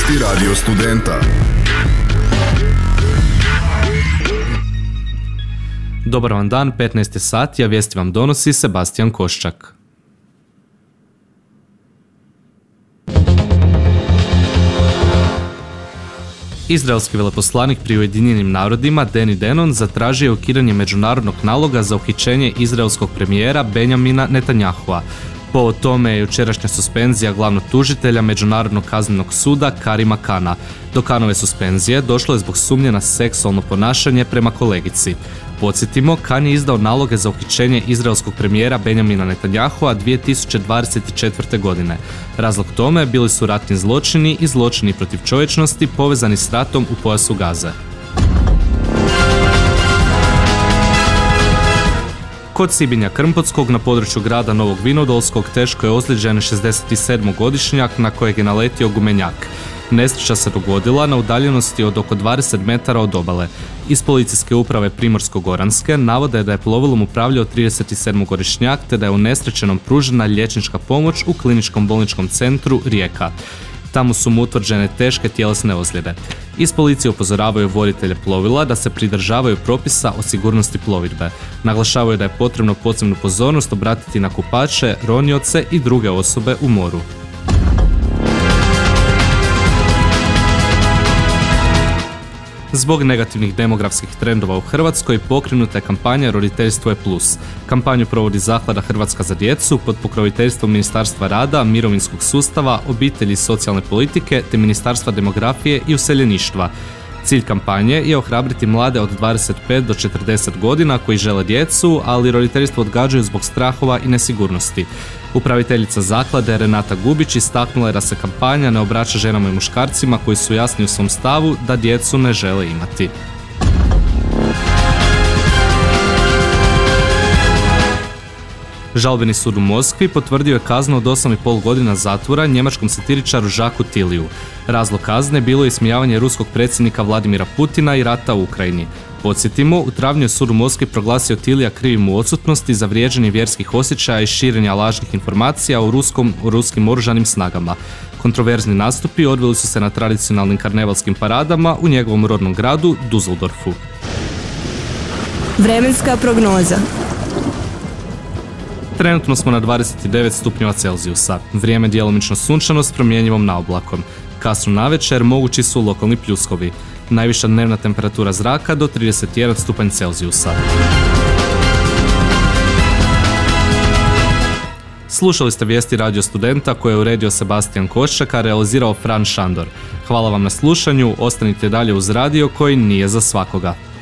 Vijesti Radio Studenta. Dobar vam dan, 15 sati, a vijesti vam donosi Sebastian Koščak. Izraelski veleposlanik pri Ujedinjenim narodima Deni Danon zatražio je ukidanje međunarodnog naloga za uhićenje izraelskog premijera Benjamina Netanyahua. Po tome je jučerašnja suspenzija glavnog tužitelja Međunarodnog kaznenog suda Karima Kana. Do Kanove suspenzije došlo je zbog sumnje na seksualno ponašanje prema kolegici. Podsjetimo, Kan je izdao naloge za uhićenje izraelskog premijera Benjamina Netanyahua 2024. godine. Razlog tome bili su ratni zločini i zločini protiv čovječnosti povezani s ratom u pojasu Gaze. Kod Sibinja Krmpotskog na području grada Novog Vinodolskog teško je ozlijeđen 67-godišnjak na kojeg je naletio gumenjak. Nesreća se dogodila na udaljenosti od oko 20 metara od obale. Iz policijske uprave Primorsko-goranske navode da je plovilom upravljao 37-godišnjak te da je unesrećenom pružena liječnička pomoć u kliničkom bolničkom centru Rijeka. Tamo su mu utvrđene teške tjelesne ozljede. Iz policije upozoravaju voditelje plovila da se pridržavaju propisa o sigurnosti plovidbe. Naglašavaju da je potrebno posebnu pozornost obratiti na kupače, ronioce i druge osobe u moru. Zbog negativnih demografskih trendova u Hrvatskoj pokrenuta je kampanja Roditeljstvo je plus. Kampanju provodi Zaklada Hrvatska za djecu pod pokroviteljstvom Ministarstva rada, mirovinskog sustava, obitelji i socijalne politike te Ministarstva demografije i useljeništva. Cilj kampanje je ohrabriti mlade od 25 do 40 godina koji žele djecu, ali roditeljstvo odgađaju zbog strahova i nesigurnosti. Upraviteljica zaklade Renata Gubić istaknula je da se kampanja ne obraća ženama i muškarcima koji su jasni u svom stavu da djecu ne žele imati. Žalbeni sud u Moskvi potvrdio je kaznu od 8,5 godina zatvora njemačkom satiričaru Jacquesu Tilliju. Razlog kazne bilo je ismijavanje ruskog predsjednika Vladimira Putina i rata u Ukrajini. Podsjetimo, u travnju je sud u Moskvi proglasio Tillija krivim u odsutnosti za vrijeđanje vjerskih osjećaja i širenja lažnih informacija o ruskim oružanim snagama. Kontroverzni nastupi odvili su se na tradicionalnim karnevalskim paradama u njegovom rodnom gradu Düsseldorfu. Vremenska prognoza. Trenutno smo na 29 stupnjeva Celzijusa. Vrijeme djelomično sunčano s promjenjivom naoblakom. Kasno navečer mogući su lokalni pljuskovi. Najviša dnevna temperatura zraka do 31 stupanj Celzijusa. Slušali ste vijesti Radio Studenta koje je uredio Sebastian Koščak, a realizirao Fran Šandor. Hvala vam na slušanju, ostanite dalje uz radio koji nije za svakoga.